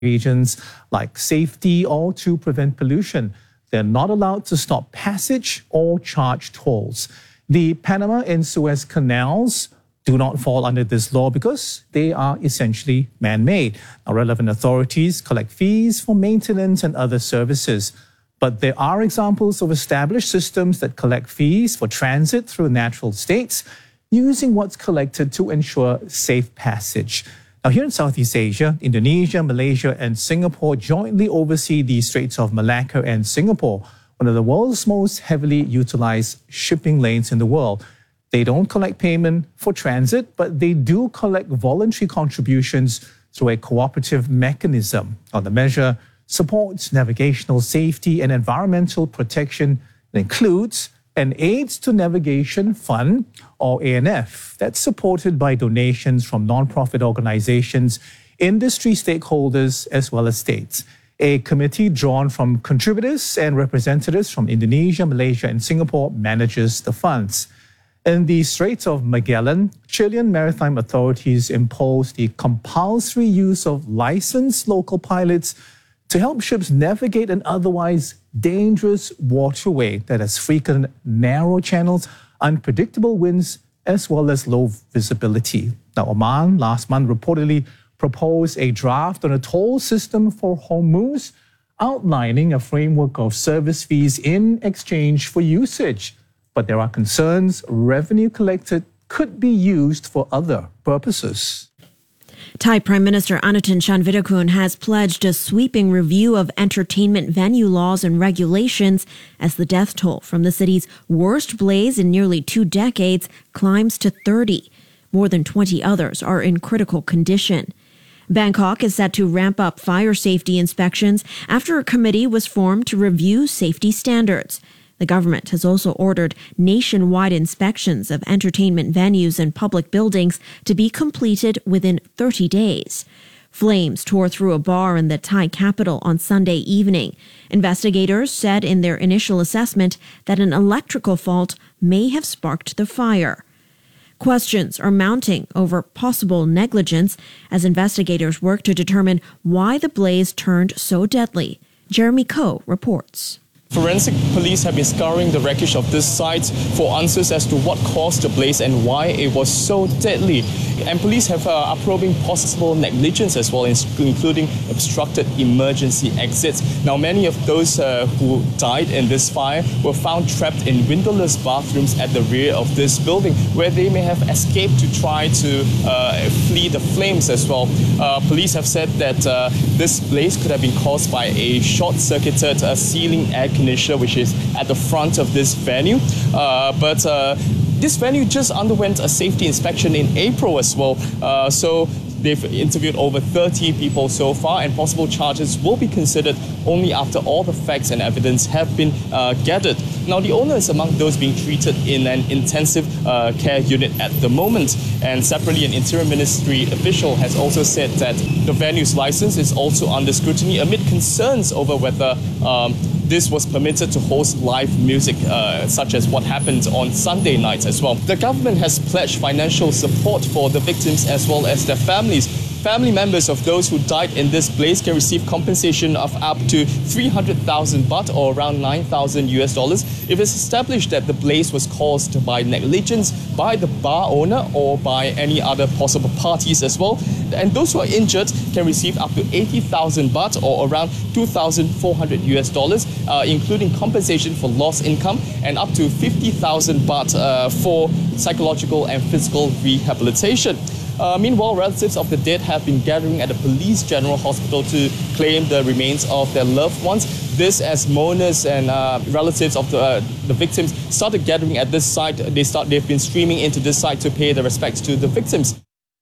reasons like safety or to prevent pollution. They're not allowed to stop passage or charge tolls. The Panama and Suez canals do not fall under this law because they are essentially man-made. Now, relevant authorities collect fees for maintenance and other services. But there are examples of established systems that collect fees for transit through natural states, using what's collected to ensure safe passage. Now, here in Southeast Asia, Indonesia, Malaysia, and Singapore jointly oversee the Straits of Malacca and Singapore, one of the world's most heavily utilized shipping lanes in the world. They don't collect payment for transit, but they do collect voluntary contributions through a cooperative mechanism. Now, the measure supports navigational safety and environmental protection. It includes an Aids to Navigation Fund, or ANF, that's supported by donations from non-profit organizations, industry stakeholders, as well as states. A committee drawn from contributors and representatives from Indonesia, Malaysia, and Singapore manages the funds. In the Straits of Magellan, Chilean maritime authorities imposed the compulsory use of licensed local pilots to help ships navigate an otherwise dangerous waterway that has frequent narrow channels, unpredictable winds, as well as low visibility. Now, Oman last month reportedly proposed a draft on a toll system for Hormuz, outlining a framework of service fees in exchange for usage. But there are concerns revenue collected could be used for other purposes. Thai Prime Minister Anutin Chanvirakul has pledged a sweeping review of entertainment venue laws and regulations as the death toll from the city's worst blaze in nearly 2 decades climbs to 30. More than 20 others are in critical condition. Bangkok is set to ramp up fire safety inspections after a committee was formed to review safety standards. The government has also ordered nationwide inspections of entertainment venues and public buildings to be completed within 30 days. Flames tore through a bar in the Thai capital on Sunday evening. Investigators said in their initial assessment that an electrical fault may have sparked the fire. Questions are mounting over possible negligence as investigators work to determine why the blaze turned so deadly. Jeremy Koh reports. Forensic police have been scouring the wreckage of this site for answers as to what caused the blaze and why it was so deadly. And police are probing possible negligence as well, including obstructed emergency exits. Now, many of those who died in this fire were found trapped in windowless bathrooms at the rear of this building, where they may have escaped to try to flee the flames as well. Police have said that this blaze could have been caused by a short-circuited ceiling air conditioner, which is at the front of this venue. But this venue just underwent a safety inspection in April as well. So they've interviewed over 30 people so far, and possible charges will be considered only after all the facts and evidence have been gathered. Now, the owner is among those being treated in an intensive care unit at the moment. And separately, an interior ministry official has also said that the venue's license is also under scrutiny amid concerns over whether this was permitted to host live music, such as what happened on Sunday nights as well. The government has pledged financial support for the victims as well as their families. Family members of those who died in this blaze can receive compensation of up to 300,000 baht, or around $9,000 if it's established that the blaze was caused by negligence by the bar owner or by any other possible parties as well. And those who are injured can receive up to 80,000 baht, or around $2,400, including compensation for lost income, and up to 50,000 baht for psychological and physical rehabilitation. Meanwhile, relatives of the dead have been gathering at the Police General Hospital to claim the remains of their loved ones. This as mourners and relatives of the victims started gathering at this site. They've been streaming into this site to pay their respects to the victims.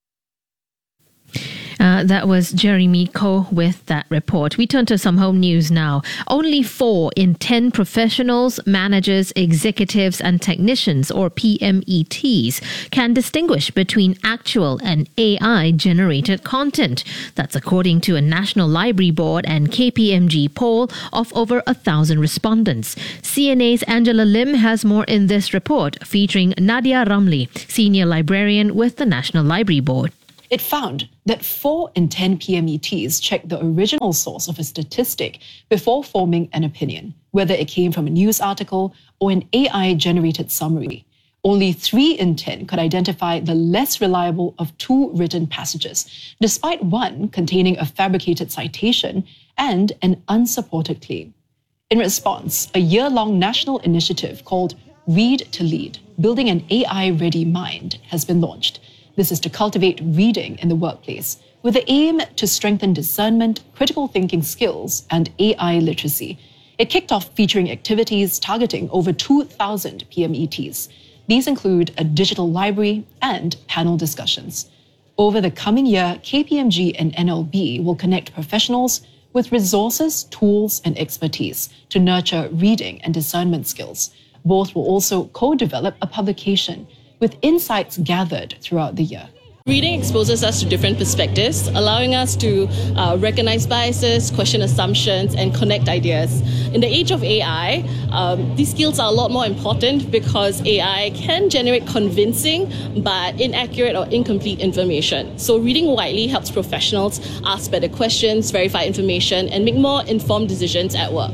That was Jeremy Koh with that report. We turn to some home news now. Only 4 in 10 professionals, managers, executives and technicians, or PMETs, can distinguish between actual and AI-generated content. That's according to a National Library Board and KPMG poll of over 1,000 respondents. CNA's Angela Lim has more in this report, featuring Nadia Ramli, Senior Librarian with the National Library Board. It found that 4 in 10 PMETs checked the original source of a statistic before forming an opinion, whether it came from a news article or an AI-generated summary. Only 3 in 10 could identify the less reliable of 2 written passages, despite one containing a fabricated citation and an unsupported claim. In response, a year-long national initiative called Read to Lead, Building an AI-Ready Mind, has been launched. This is to cultivate reading in the workplace, with the aim to strengthen discernment, critical thinking skills, and AI literacy. It kicked off featuring activities targeting over 2,000 PMETs. These include a digital library and panel discussions. Over the coming year, KPMG and NLB will connect professionals with resources, tools, and expertise to nurture reading and discernment skills. Both will also co-develop a publication with insights gathered throughout the year. Reading exposes us to different perspectives, allowing us to recognize biases, question assumptions, and connect ideas. In the age of AI, these skills are a lot more important because AI can generate convincing but inaccurate or incomplete information. So reading widely helps professionals ask better questions, verify information, and make more informed decisions at work.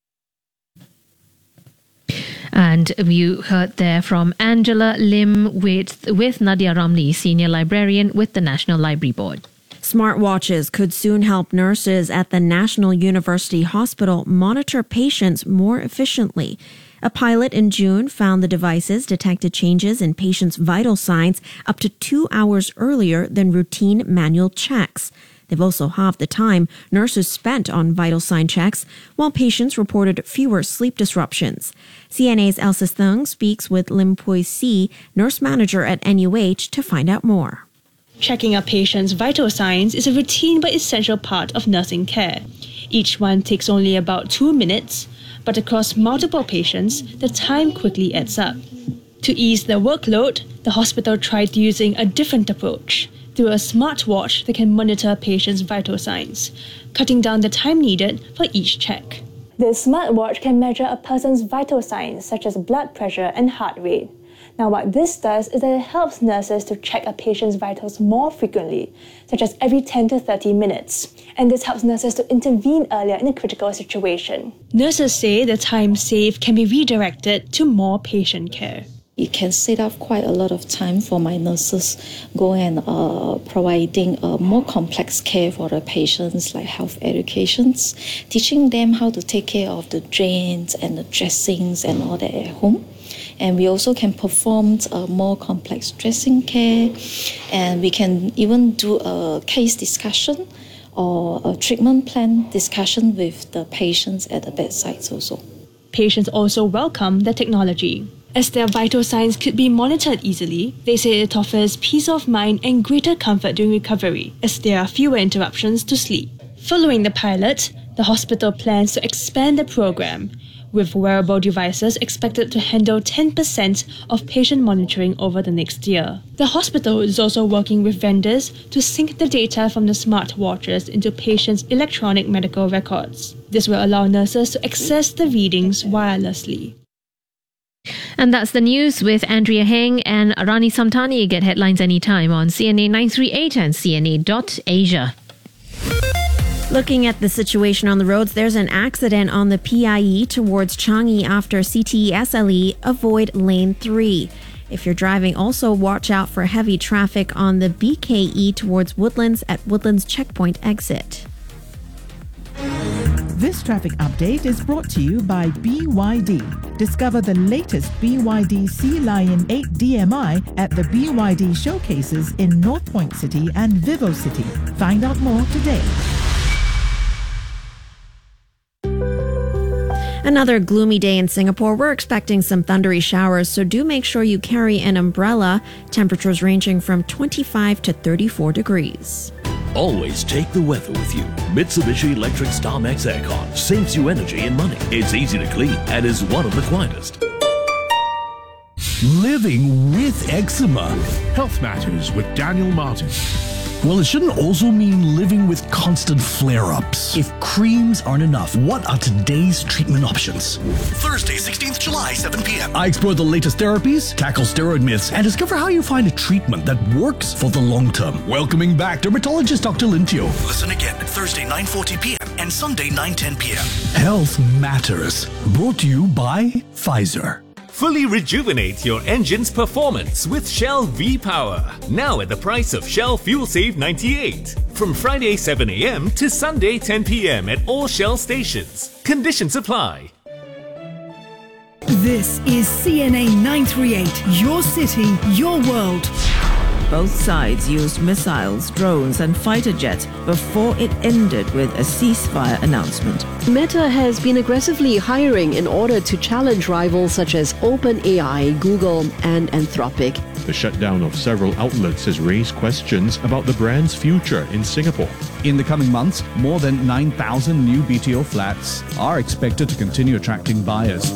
And you heard there from Angela Lim with Nadia Ramli, Senior Librarian with the National Library Board. Smartwatches could soon help nurses at the National University Hospital monitor patients more efficiently. A pilot in June found the devices detected changes in patients' vital signs up to 2 hours earlier than routine manual checks. They've also halved the time nurses spent on vital sign checks, while patients reported fewer sleep disruptions. CNA's Elsa Thung speaks with Lim Pui Si, nurse manager at NUH, to find out more. Checking a patient's vital signs is a routine but essential part of nursing care. Each one takes only about 2 minutes, but across multiple patients, the time quickly adds up. To ease the workload, the hospital tried using a different approach through a smartwatch that can monitor patients' vital signs, cutting down the time needed for each check. This smartwatch can measure a person's vital signs such as blood pressure and heart rate. Now what this does is that it helps nurses to check a patient's vitals more frequently, such as every 10 to 30 minutes. And this helps nurses to intervene earlier in a critical situation. Nurses say the time saved can be redirected to more patient care. It can save up quite a lot of time for my nurses go and providing more complex care for the patients, like health educations, teaching them how to take care of the drains and the dressings and all that at home. And we also can perform more complex dressing care, and we can even do a case discussion or a treatment plan discussion with the patients at the bedsides also. Patients also welcome the technology. As their vital signs could be monitored easily, they say it offers peace of mind and greater comfort during recovery, as there are fewer interruptions to sleep. Following the pilot, the hospital plans to expand the program, with wearable devices expected to handle 10% of patient monitoring over the next year. The hospital is also working with vendors to sync the data from the smartwatches into patients' electronic medical records. This will allow nurses to access the readings wirelessly. And that's the news with Andrea Heng and Rani Samtani. Get headlines anytime on CNA 938 and CNA.Asia. Looking at the situation on the roads, there's an accident on the PIE towards Changi after CTE SLE. Avoid lane 3. If you're driving, also watch out for heavy traffic on the BKE towards Woodlands at Woodlands Checkpoint exit. This traffic update is brought to you by BYD. Discover the latest BYD Sea Lion 8 DMI at the BYD showcases in North Point City and Vivo City. Find out more today. Another gloomy day in Singapore. We're expecting some thundery showers, so do make sure you carry an umbrella. Temperatures ranging from 25 to 34 degrees. Always take the weather with you. Mitsubishi Electric StarMax Aircon saves you energy and money. It's easy to clean and is one of the quietest. Living with eczema. Health Matters with Daniel Martin. Well, it shouldn't also mean living with constant flare-ups. If creams aren't enough, what are today's treatment options? Thursday, 16th July, 7 p.m. I explore the latest therapies, tackle steroid myths, and discover how you find a treatment that works for the long term. Welcoming back dermatologist Dr. Lintio. Listen again, Thursday, 9:40 p.m. and Sunday, 9:10 p.m. Health Matters. Brought to you by Pfizer. Fully rejuvenate your engine's performance with Shell V-Power. Now at the price of Shell Fuel Save 98. From Friday 7 a.m. to Sunday 10 p.m. at all Shell stations. Conditions apply. This is CNA 938, your city, your world. Both sides used missiles, drones, and fighter jets before it ended with a ceasefire announcement. Meta has been aggressively hiring in order to challenge rivals such as OpenAI, Google, and Anthropic. The shutdown of several outlets has raised questions about the brand's future in Singapore. In the coming months, more than 9,000 new BTO flats are expected to continue attracting buyers.